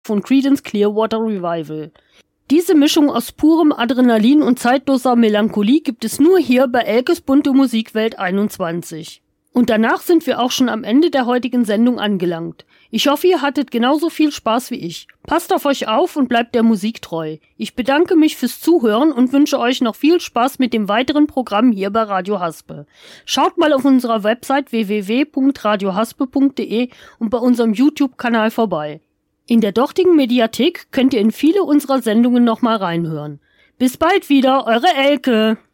von Creedence Clearwater Revival. Diese Mischung aus purem Adrenalin und zeitloser Melancholie gibt es nur hier bei Elkes bunte Musikwelt 21. Und danach sind wir auch schon am Ende der heutigen Sendung angelangt. Ich hoffe, ihr hattet genauso viel Spaß wie ich. Passt auf euch auf und bleibt der Musik treu. Ich bedanke mich fürs Zuhören und wünsche euch noch viel Spaß mit dem weiteren Programm hier bei Radio Haspe. Schaut mal auf unserer Website www.radiohaspe.de und bei unserem YouTube-Kanal vorbei. In der dortigen Mediathek könnt ihr in viele unserer Sendungen nochmal reinhören. Bis bald wieder, eure Elke!